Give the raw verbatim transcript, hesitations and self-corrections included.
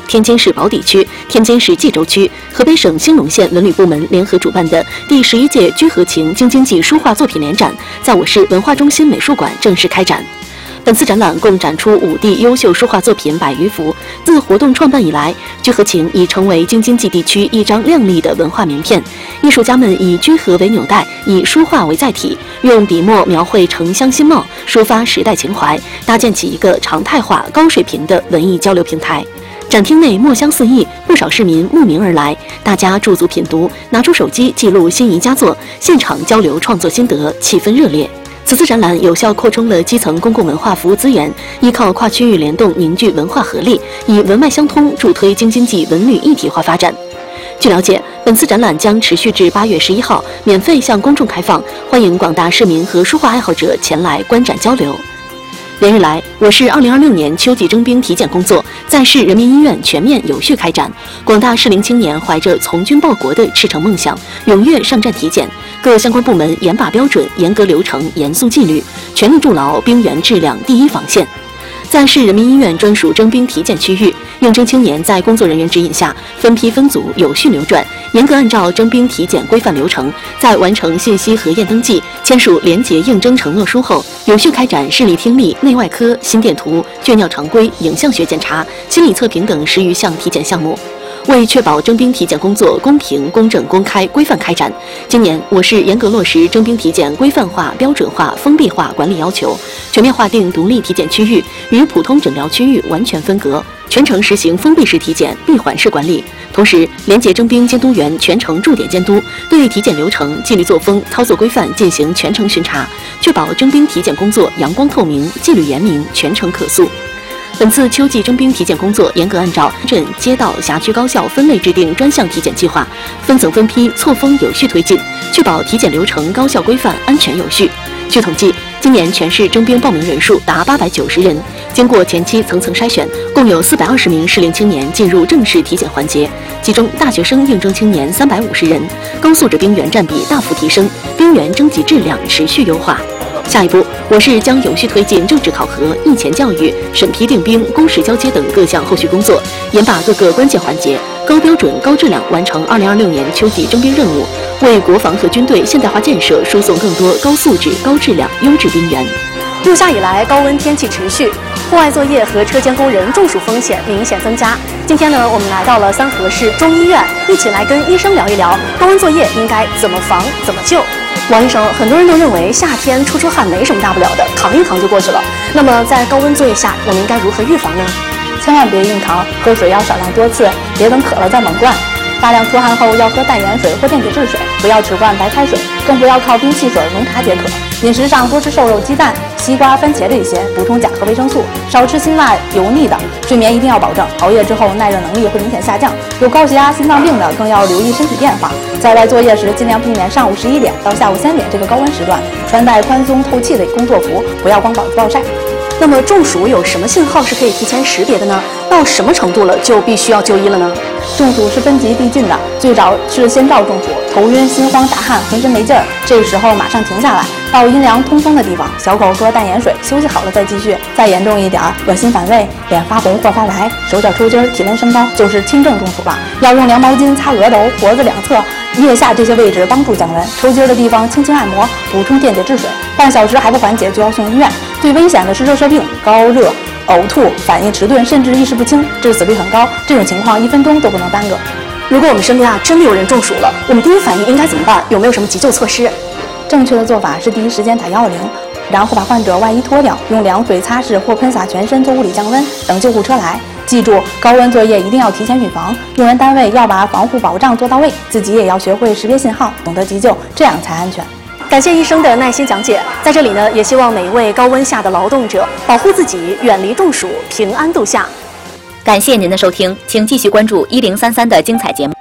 天津市宝坻区、天津市蓟州区、河北省兴隆县文旅部门联合主办的第十一届居和情京津冀书画作品联展，在我市文化中心美术馆正式开展。本次展览共展出五地优秀书画作品百余幅。自活动创办以来，居和情已成为京津冀地区一张亮丽的文化名片。艺术家们以居和为纽带，以书画为载体，用笔墨描绘城乡新貌，抒发时代情怀，搭建起一个常态化、高水平的文艺交流平台。展厅内墨香四溢，不少市民慕名而来，大家驻足品读，拿出手机记录心仪佳作，现场交流创作心得，气氛热烈。此次展览有效扩充了基层公共文化服务资源，依靠跨区域联动凝聚文化合力，以文脉相通助推京津冀文旅一体化发展。据了解，本次展览将持续至八月十一号，免费向公众开放，欢迎广大市民和书画爱好者前来观展交流。连日来，我市二零二六年秋季征兵体检工作在市人民医院全面有序开展，广大适龄青年怀着从军报国的赤诚梦想，踊跃上战体检。各相关部门严把标准、严格流程、严肃纪律，全力筑牢兵员质量第一防线。在市人民医院专属征兵体检区域，应征青年在工作人员指引下，分批分组有序流转，严格按照征兵体检规范流程，在完成信息核验登记、签署廉洁应征承诺书后，有序开展视力听力、内外科、心电图、血尿常规、影像学检查、心理测评等十余项体检项目。为确保征兵体检工作公平、公正、公开、规范开展，今年我市严格落实征兵体检规范化、标准化、封闭化管理要求，全面划定独立体检区域，与普通诊疗区域完全分隔，全程实行封闭式体检、闭环式管理。同时，廉洁征兵监督员全程驻点监督，对体检流程、纪律作风、操作规范进行全程巡查，确保征兵体检工作阳光透明、纪律严明、全程可肃。本次秋季征兵体检工作严格按照镇、街道、辖区高校分类制定专项体检计划，分层分批、错峰有序推进，确保体检流程高效规范、安全有序。据统计，今年全市征兵报名人数达八百九十人，经过前期层层筛选，共有四百二十名适龄青年进入正式体检环节，其中大学生应征青年三百五十人，高素质兵员占比大幅提升，兵员征集质量持续优化。下一步，我市将有序推进政治考核、役前教育、审批定兵、公示交接等各项后续工作，严把各个关键环节，高标准、高质量完成二零二六年秋季征兵任务，为国防和军队现代化建设输送更多高素质、高质量、优质兵员。 入夏以来，高温天气持续，户外作业和车间工人中暑风险明显增加。今天呢，我们来到了三河市中医院，一起来跟医生聊一聊高温作业应该怎么防、怎么救。王医生，很多人都认为夏天出出汗没什么大不了的，扛一扛就过去了。那么在高温作业下，我们应该如何预防呢？ 千万别硬扛，喝水要少量多次，别等渴了再猛灌。大量出汗后要喝淡盐水或电解质水，不要只灌白开水，更不要靠冰汽水、浓茶解渴。饮食上多吃瘦肉、鸡蛋、西瓜、番茄这些，补充钾和维生素，少吃辛辣油腻的。睡眠一定要保证，熬夜之后耐热能力会明显下降。有高血压、心脏病的更要留意身体变化。在外作业时，尽量避免上午十一点到下午三点这个高温时段，穿戴宽松透气的工作服，不要光膀子暴晒。 那么中暑有什么信号是可以提前识别的呢？到什么程度了就必须要就医了呢？ 中暑是分级递进的，最早是先兆中暑，头晕、心慌、打汗、浑身没劲儿，这个时候马上停下来，到阴凉通风的地方，小口喝淡盐水，休息好了再继续。再严重一点，恶心反胃、脸发红或发白、手脚抽筋、体温升高，就是轻症中暑了。要用凉毛巾擦额头、脖子两侧、腋下这些位置帮助降温，抽筋的地方轻轻按摩，补充电解质水。半小时还不缓解就要送医院。最危险的是热射病、高热、呕吐、反应迟钝，甚至意识不清，致死率很高。这种情况一分钟都不能耽搁。 如果我们身边啊真的有人中暑了，我们第一反应应该怎么办？有没有什么急救措施？ 正确的做法是第一时间打一一零，然后把患者外衣脱掉，用凉水擦拭或喷洒全身做物理降温，等救护车来。记住，高温作业一定要提前预防，用人单位要把防护保障做到位，自己也要学会识别信号，懂得急救，这样才安全。 感谢医生的耐心讲解，在这里呢，也希望每一位高温下的劳动者保护自己，远离中暑，平安度夏。 感谢您的收听，请继续关注一零三三的精彩节目。